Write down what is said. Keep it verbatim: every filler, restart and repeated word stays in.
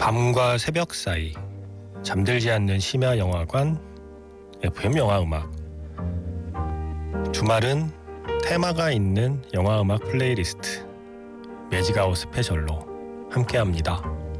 밤과 새벽 사이 잠들지 않는 심야 영화관 에프엠 영화음악. 주말은 테마가 있는 영화음악 플레이리스트 매직아웃 스페셜로 함께합니다.